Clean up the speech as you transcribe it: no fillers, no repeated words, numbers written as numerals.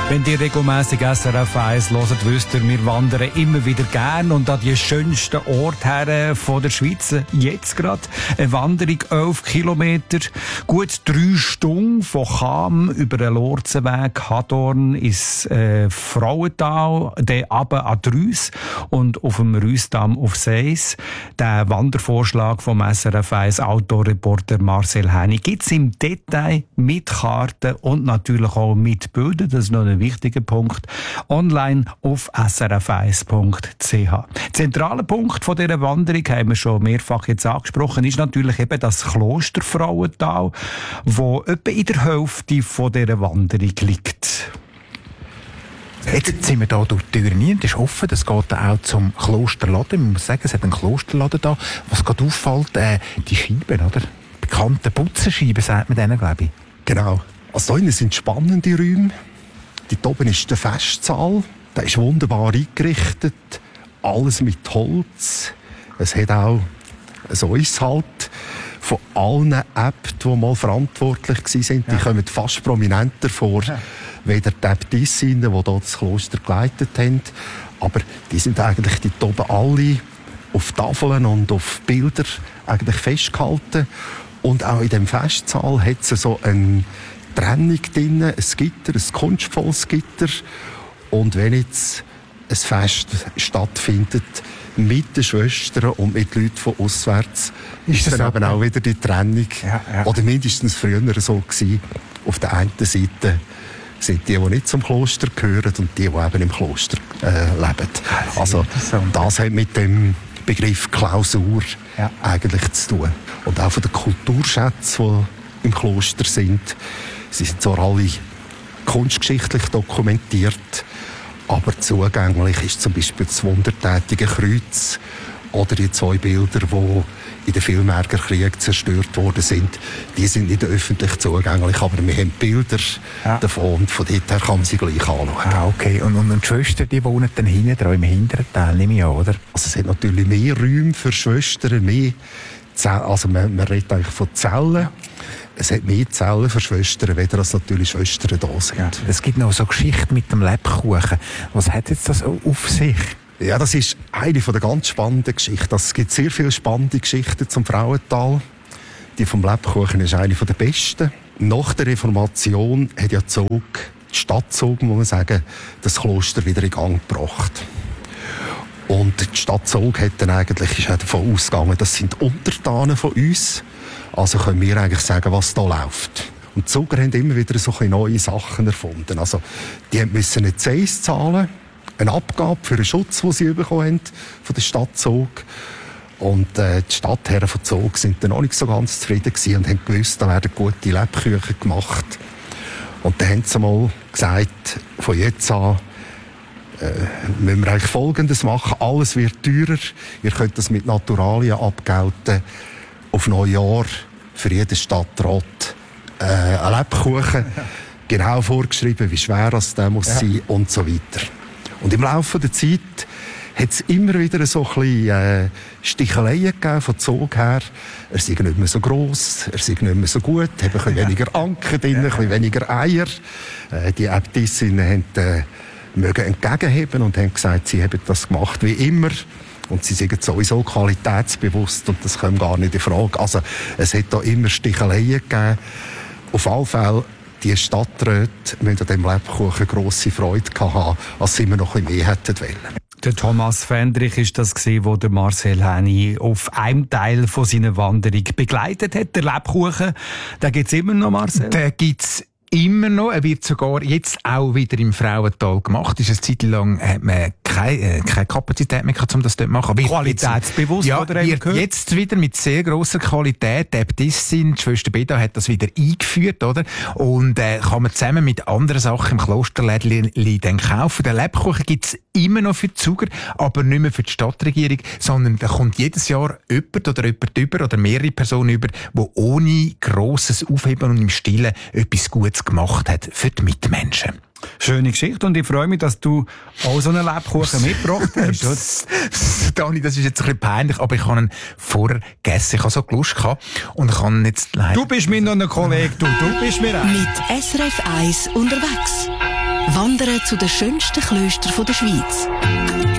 Wenn ihr regelmässig SRF 1 hört, wisst ihr, wir wandern immer wieder gern und an die schönsten Orte her von der Schweiz. Jetzt gerade eine Wanderung 11 Kilometer, gut 3 Stunden von Cham über den Lorzenweg, Hadorn ins Frauental, dann runter an die Rüss und auf dem Rüssdamm auf Seis. Der Wandervorschlag vom SRF 1 Autoreporter Marcel Häni gibt's im Detail mit Karten und natürlich auch mit Bildern. Das ist noch ein wichtiger Punkt. Online auf srf1.ch. Zentraler Punkt von dieser Wanderung, haben wir schon mehrfach jetzt angesprochen, ist natürlich eben das Kloster Frauental, wo etwa in der Hälfte von dieser Wanderung liegt. Jetzt sind wir hier durch die Tür rein. Das ist offen. Das geht auch zum Klosterladen. Man muss sagen, es hat einen Klosterladen da. Was gerade auffällt, die Scheiben, oder? Bekannte Putzenscheiben, sagt man denen, glaube ich. Genau. Also da innen sind spannende Räume. Dort oben ist der Festsaal. Der ist wunderbar eingerichtet. Alles mit Holz. Es hat auch, so ist es halt, von allen Äbten, die mal verantwortlich waren, die kommen fast prominenter vor, weder die Äbtissinnen, die hier das Kloster geleitet haben. Aber die sind eigentlich dort oben alle auf Tafeln und auf Bilder eigentlich festgehalten. Und auch in dem Festsaal hat es so eine Trennung drin, ein Gitter, ein kunstvolles Gitter. Und wenn jetzt ein Fest stattfindet mit den Schwestern und mit Leuten von auswärts, ist dann eben auch wieder die Trennung. Oder mindestens früher so gewesen. Auf der einen Seite sind die nicht zum Kloster gehören und die eben im Kloster leben. Also das hat mit dem Begriff Klausur eigentlich zu tun. Und auch von den Kulturschätzen, die im Kloster sind, sie sind zwar alle kunstgeschichtlich dokumentiert, aber zugänglich ist zum Beispiel das wundertätige Kreuz oder die 2 Bilder, die in den Villmerger Krieg zerstört worden sind. Die sind nicht öffentlich zugänglich, aber wir haben Bilder davon und von dort her kann man sie gleich anschauen. Ah, okay. Und die Schwestern, die wohnen dann hinten dran, im hinteren Teil, nehme ich an, oder? Also es hat natürlich mehr Räume für Schwestern, mehr also man redet eigentlich von Zellen. Es hat mehr Zellen für Schwestern, weder als natürlich Schwestern da sind. Ja. Es gibt noch so Geschichten mit dem Lebkuchen. Was hat jetzt das auf sich? Ja, das ist eine der ganz spannenden Geschichten. Es gibt sehr viele spannende Geschichten zum Frauental. Die vom Lebkuchen ist eine der besten. Nach der Reformation hat ja die Stadt Zug, muss man sagen, das Kloster wieder in Gang gebracht. Und die Stadt Zug hat dann eigentlich davon ausgegangen, das sind Untertanen von uns. Also können wir eigentlich sagen, was da läuft. Und die Zuger haben immer wieder so neue Sachen erfunden. Also, die müssen einen Zins zahlen, eine Abgabe für einen Schutz, den sie bekommen haben von der Stadt Zug. Und die Stadtherren von Zug sind dann auch nicht so ganz zufrieden gewesen und haben gewusst, da werden gute Lebkuchen gemacht. Und dann haben sie mal gesagt, von jetzt an müssen wir eigentlich Folgendes machen. Alles wird teurer. Ihr könnt das mit Naturalien abgelten. Auf Neujahr für jeden Stadtrat ein Lebkuchen. Genau vorgeschrieben, wie schwer das der muss sein und so weiter. Und im Laufe der Zeit hat es immer wieder so ein bisschen Sticheleien gegeben von Zug her. Er sei nicht mehr so gross, er sei nicht mehr so gut, haben ein bisschen weniger Anken drin, ein bisschen weniger Eier. Die Äbtissinnen mögen entgegenheben und haben gesagt, sie haben das gemacht wie immer. Und sie sind sowieso qualitätsbewusst und das kommt gar nicht in Frage. Also es hat da immer Sticheleien gegeben. Auf alle Fälle, die Stadträte müssen an diesem Lebkuchen grosse Freude haben, als sie immer noch ein bisschen mehr hätten wollen. Der Thomas Fendrich ist das gewesen, wo der Marcel Häni auf einem Teil von seiner Wanderung begleitet hat. Der Lebkuchen, den gibt's immer noch, Marcel? Den gibt's immer noch. Er wird sogar jetzt auch wieder im Frauental gemacht. Ist eine Zeit lang hat man keine Kapazität mehr gehabt, um das dort zu machen. Qualitätsbewusst, ja, wird jetzt wieder mit sehr grosser Qualität. Die Äbtissin, die Schwester Beda, hat das wieder eingeführt, oder? Und kann man zusammen mit anderen Sachen im Klosterlädchen dann kaufen. Den Lebkuchen gibt's immer noch für die Zuger, aber nicht mehr für die Stadtregierung, sondern da kommt jedes Jahr jemand über oder mehrere Personen über, die ohne grosses Aufheben und im Stillen etwas Gutes gemacht hat für die Mitmenschen. Schöne Geschichte und ich freue mich, dass du auch so einen Lebkuchen mitgebracht hast. Dani, das ist jetzt ein bisschen peinlich, aber ich habe ihn vorher gegessen. Ich habe so Lust gehabt und kann jetzt leider... Du bist mir noch ein Kollege, du bist mir auch. Mit SRF 1 unterwegs. Wandern zu den schönsten Klöstern der Schweiz.